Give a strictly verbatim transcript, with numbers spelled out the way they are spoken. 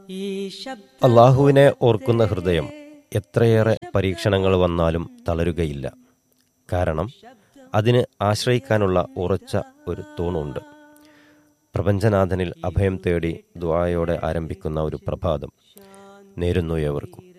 അള്ളാഹുവിനെ ഓർക്കുന്ന ഹൃദയം എത്രയേറെ പരീക്ഷണങ്ങൾ വന്നാലും തളരുകയില്ല. കാരണം അതിന് ആശ്രയിക്കാനുള്ള ഉറച്ച ഒരു തൂണുണ്ട്. പ്രപഞ്ചനാഥനിൽ അഭയം തേടി ദുആയോടെ ആരംഭിക്കുന്ന ഒരു പ്രഭാതം നേരുന്നു ഏവർക്കും.